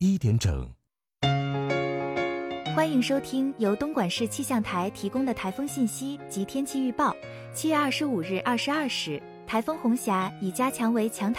1点整。 欢迎收听由东莞市气象台提供的台风信息及天气预报。7月25日22时，台风红霞已加强为强台